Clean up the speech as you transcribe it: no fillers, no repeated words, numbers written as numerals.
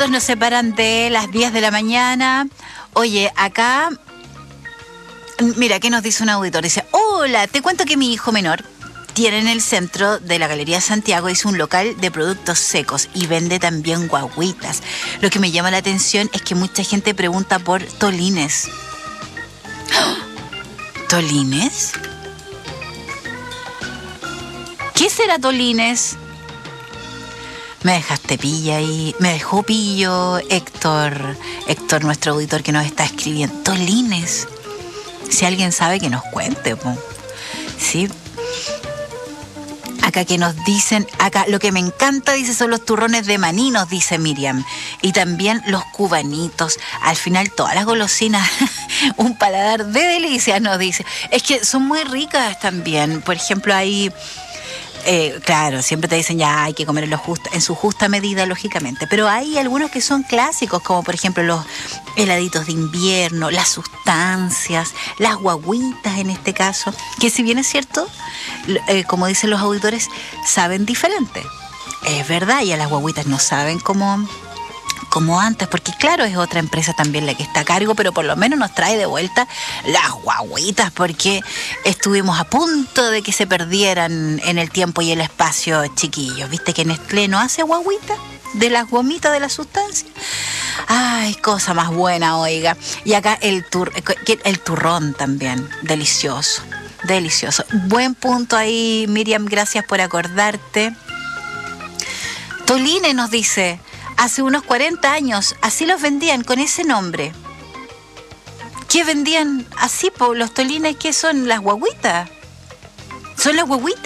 minutos nos separan de las 10 de la mañana. Oye, acá, mira, ¿qué nos dice un auditor? Dice, hola, te cuento que mi hijo menor tiene en el centro de la Galería Santiago, hizo un local de productos secos y vende también guagüitas. Lo que me llama la atención es que mucha gente pregunta por tolines. ¿Tolines? ¿Qué será tolines? Me dejaste pilla ahí, me dejó pillo Héctor, nuestro auditor que nos está escribiendo. Tolines. Si alguien sabe, que nos cuente, po. ¿Sí? Acá que nos dicen, acá lo que me encanta, dice, son los turrones de maní, nos dice Miriam. Y también los cubanitos. Al final todas las golosinas, un paladar de delicias, nos dice. Es que son muy ricas también. Por ejemplo, hay... claro, siempre te dicen ya hay que comer en su justa medida, lógicamente, pero hay algunos que son clásicos, como por ejemplo los heladitos de invierno, las sustancias, las guagüitas en este caso, que si bien es cierto, como dicen los auditores, saben diferente. Es verdad, y a las guagüitas no saben como antes, porque claro, es otra empresa también la que está a cargo, pero por lo menos nos trae de vuelta las guagüitas, porque estuvimos a punto de que se perdieran en el tiempo y el espacio, chiquillos. ¿Viste que Nestlé no hace guagüitas de las gomitas de la sustancia? Ay, cosa más buena, oiga. Y acá el turrón también, delicioso, delicioso. Buen punto ahí, Miriam, gracias por acordarte. Toline nos dice... Hace unos 40 años, así los vendían, con ese nombre. ¿Qué vendían así, po? Los tolines? ¿Qué son? ¿Las guagüitas? ¿Son las guagüitas?